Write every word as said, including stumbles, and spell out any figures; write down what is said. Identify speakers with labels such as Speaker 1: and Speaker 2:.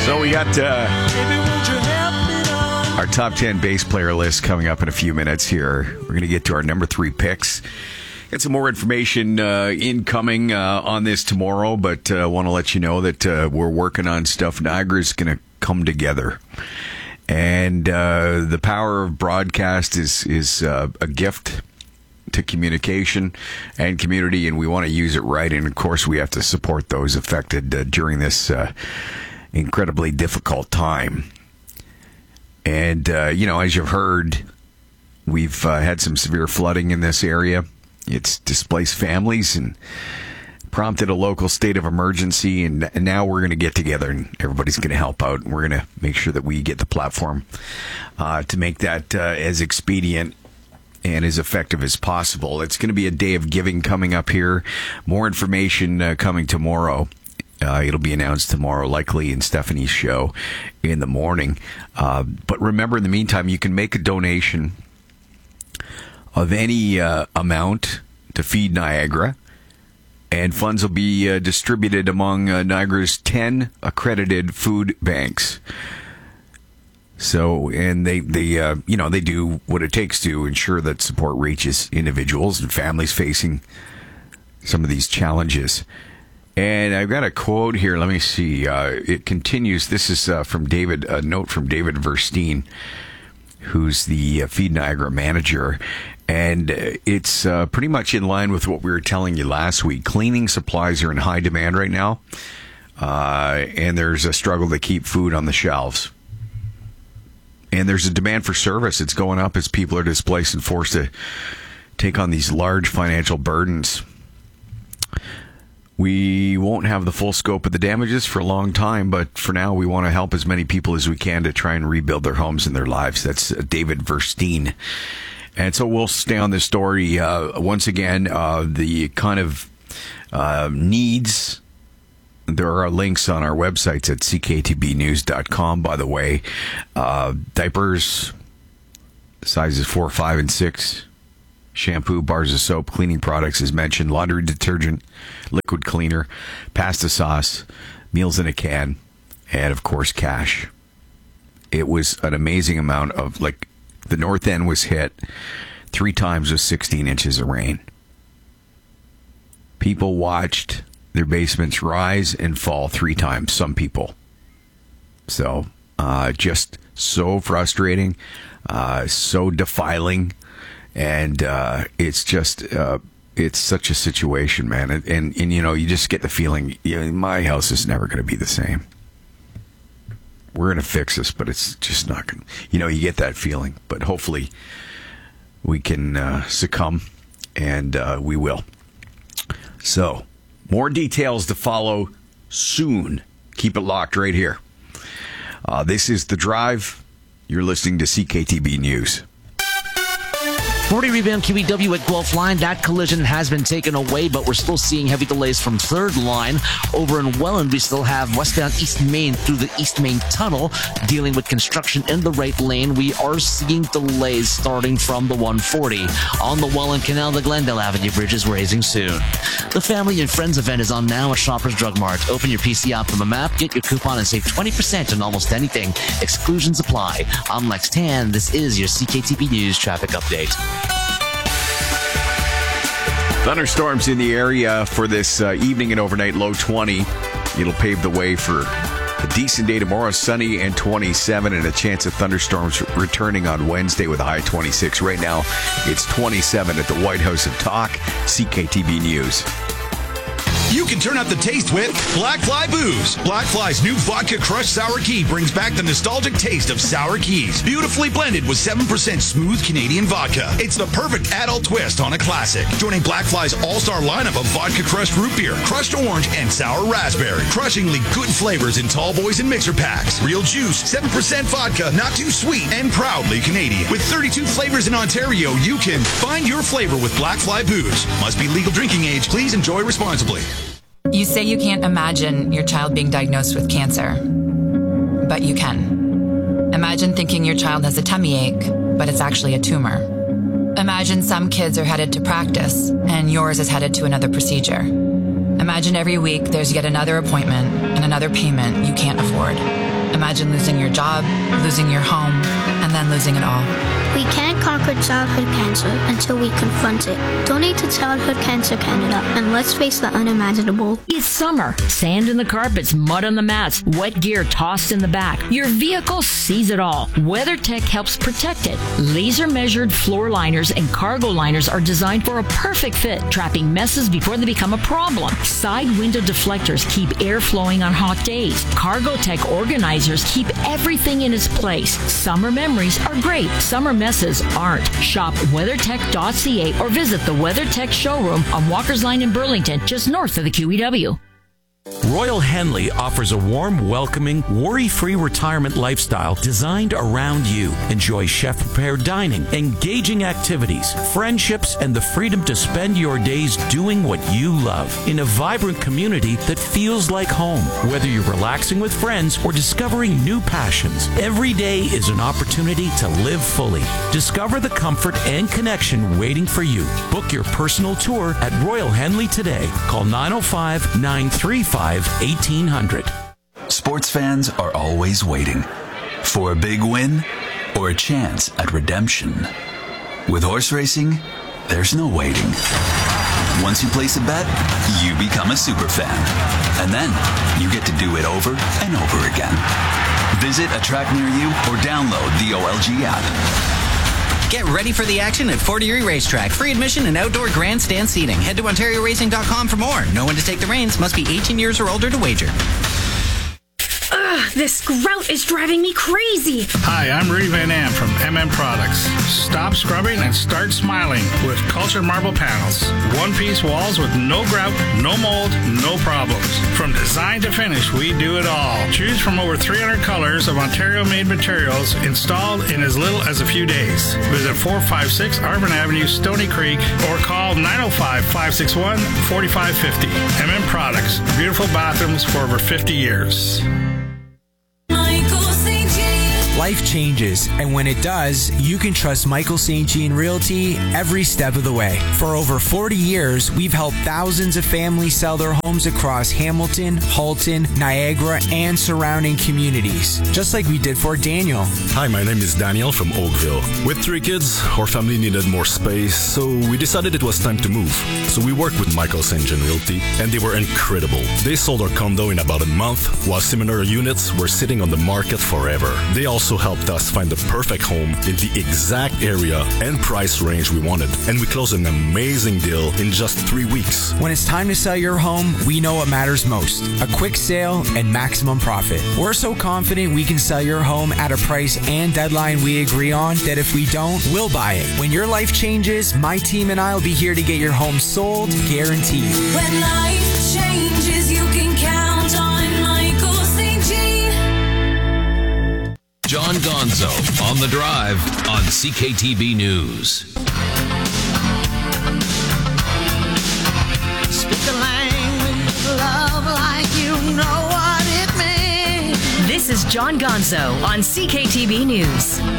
Speaker 1: So we got uh, our top ten bass player list coming up in a few minutes here. We're going to get to our number three picks. Get some more information uh, incoming uh, on this tomorrow, but I uh, want to let you know that uh, we're working on stuff. Niagara's going to come together. And uh, the power of broadcast is, is uh, a gift to communication and community, and we want to use it right. And, of course, we have to support those affected uh, during this uh, incredibly difficult time. And, uh, you know, as you've heard, we've uh, had some severe flooding in this area. It's displaced families and prompted a local state of emergency. And, and now we're going to get together and everybody's going to help out. And we're going to make sure that we get the platform uh, to make that uh, as expedient and as effective as possible. It's going to be a day of giving coming up here. More information uh, coming tomorrow. Uh, it'll be announced tomorrow, likely in Stephanie's show in the morning. Uh, but remember, in the meantime, you can make a donation of any uh, amount to Feed Niagara, and funds will be uh, distributed among uh, Niagara's ten accredited food banks. So, and they, they uh, you know, they do what it takes to ensure that support reaches individuals and families facing some of these challenges. And I've got a quote here. Let me see. Uh, it continues. This is uh, from David, a note from David Verstein, who's the uh, Feed Niagara manager. And uh, it's uh, pretty much in line with what we were telling you last week. Cleaning supplies are in high demand right now. Uh, and there's a struggle to keep food on the shelves. And there's a demand for service. It's going up as people are displaced and forced to take on these large financial burdens. We won't have the full scope of the damages for a long time, but for now, we want to help as many people as we can to try and rebuild their homes and their lives. That's David Verstein. And so we'll stay on this story. Uh, once again, uh, the kind of uh, needs, there are links on our websites at c k t b news dot com, by the way. Uh, diapers, sizes four, five, and six. Shampoo, bars of soap, cleaning products as mentioned, laundry detergent, liquid cleaner, pasta sauce, meals in a can, and of course cash. It was an amazing amount of, like, the north end was hit three times with sixteen inches of rain. People watched their basements rise and fall three times, some people. So, uh, just so frustrating, uh, so defiling. And uh, it's just, uh, it's such a situation, man. And, and, and, you know, you just get the feeling, you know, my house is never going to be the same. We're going to fix this, but it's just not going to, you know, you get that feeling. But hopefully we can uh, succumb, and uh, we will. So, more details to follow soon. Keep it locked right here. Uh, this is The Drive. You're listening to C K T B News.
Speaker 2: forty rebound Q E W at Guelph Line. That collision has been taken away, but we're still seeing heavy delays from third line. Over in Welland, we still have westbound East Main through the East Main Tunnel dealing with construction in the right lane. We are seeing delays starting from the one forty. On the Welland Canal, the Glendale Avenue Bridge is raising soon. The Family and Friends event is on now at Shoppers Drug Mart. Open your P C app from a map, get your coupon, and save twenty percent on almost anything. Exclusions apply. I'm Lex Tan. This is your C K T B News traffic update.
Speaker 1: Thunderstorms in the area for this uh, evening and overnight, low twenty. It'll pave the way for a decent day tomorrow, sunny and twenty-seven, and a chance of thunderstorms returning on Wednesday with a high twenty-six. Right now, it's twenty-seven at the White House of Talk, C K T B News.
Speaker 3: You can turn up the taste with Black Fly Booze. Black Fly's new Vodka Crush Sour Key brings back the nostalgic taste of Sour Keys. Beautifully blended with seven percent smooth Canadian vodka. It's the perfect adult twist on a classic. Joining Black Fly's all-star lineup of vodka crushed root beer, crushed orange, and sour raspberry. Crushingly good flavors in tall boys and mixer packs. Real juice, seven percent vodka, not too sweet, and proudly Canadian. With thirty-two flavors in Ontario, you can find your flavor with Black Fly Booze. Must be legal drinking age. Please enjoy responsibly.
Speaker 4: You say you can't imagine your child being diagnosed with cancer, but you can. Imagine thinking your child has a tummy ache, but it's actually a tumor. Imagine some kids are headed to practice, and yours is headed to another procedure. Imagine every week there's yet another appointment and another payment you can't afford. Imagine losing your job, losing your home, and then losing it all.
Speaker 5: We can't conquer childhood cancer until we confront it. Donate to Childhood Cancer Canada and let's face the unimaginable.
Speaker 6: It's summer. Sand in the carpets, mud on the mats, wet gear tossed in the back. Your vehicle sees it all. WeatherTech helps protect it. Laser measured floor liners and cargo liners are designed for a perfect fit, trapping messes before they become a problem. Side window deflectors keep air flowing on hot days. CargoTech organizers keep everything in its place. Summer memories are great. Summer messes aren't. Shop weathertech dot c a or visit the WeatherTech showroom on Walker's Line in Burlington, just north of the Q E W.
Speaker 7: Royal Henley offers a warm, welcoming, worry-free retirement lifestyle designed around you. Enjoy chef-prepared dining, engaging activities, friendships, and the freedom to spend your days doing what you love in a vibrant community that feels like home. Whether you're relaxing with friends or discovering new passions, every day is an opportunity to live fully. Discover the comfort and connection waiting for you. Book your personal tour at Royal Henley today. Call nine oh five, nine three five, eighteen hundred.
Speaker 8: Sports fans are always waiting for a big win or a chance at redemption. With horse racing, there's no waiting. Once you place a bet, you become a super fan. And then you get to do it over and over again. Visit a track near you or download the O L G app.
Speaker 9: Get ready for the action at Fort Erie Racetrack. Free admission and outdoor grandstand seating. Head to ontario racing dot com for more. Know when to take the reins. Must be eighteen years or older to wager.
Speaker 10: Ugh, this grout is driving me crazy.
Speaker 11: Hi, I'm Rudy Van Am from M M Products. Stop scrubbing and start smiling with Culture Marble Panels. One-piece walls with no grout, no mold, no problems. From design to finish, we do it all. Choose from over three hundred colors of Ontario-made materials installed in as little as a few days. Visit four five six Arvin Avenue, Stony Creek, or call nine oh five, five six one, four five five oh. M M Products. Beautiful bathrooms for over fifty years.
Speaker 12: Life changes, and when it does, you can trust Michael Saint Jean Realty every step of the way. For over forty years, we've helped thousands of families sell their homes across Hamilton, Halton, Niagara, and surrounding communities, just like we did for Daniel.
Speaker 13: Hi, my name is Daniel from Oakville. With three kids, our family needed more space, so we decided it was time to move. So we worked with Michael Saint Jean Realty, and they were incredible. They sold our condo in about a month, while similar units were sitting on the market forever. They also helped us find the perfect home in the exact area and price range we wanted, and we closed an amazing deal in just three weeks.
Speaker 12: When it's time to sell your home, we know what matters most: a quick sale and maximum profit. We're so confident we can sell your home at a price and deadline we agree on that if we don't, we'll buy it. When your life changes, my team and I will be here to get your home sold, guaranteed.
Speaker 14: When life changes, you can count on Michael Saint Jean.
Speaker 15: John Gonzo on The Drive on C K T B News.
Speaker 14: Speak the language of love like you know what it means.
Speaker 6: This is John Gonzo on C K T B News.